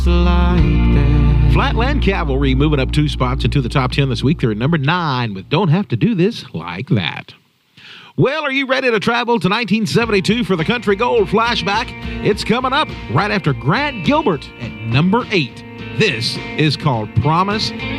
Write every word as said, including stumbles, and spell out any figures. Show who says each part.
Speaker 1: like that.
Speaker 2: Flatland Cavalry moving up two spots into the top ten this week. They're at number nine with Don't Have to Do This Like That. Well, are you ready to travel to nineteen seventy-two for the Country Gold flashback? It's coming up right after Grant Gilbert at number eight. This is called Promise